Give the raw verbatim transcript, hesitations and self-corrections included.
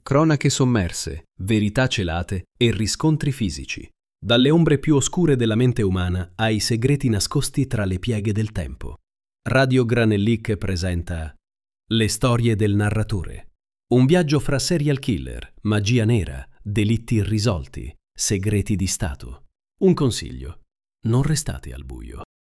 Cronache sommerse, verità celate e riscontri fisici. Dalle ombre più oscure della mente umana ai segreti nascosti tra le pieghe del tempo. Radio Granellic presenta Le storie del narratore. Un viaggio fra serial killer, magia nera, delitti irrisolti, segreti di Stato. Un consiglio: non restate al buio.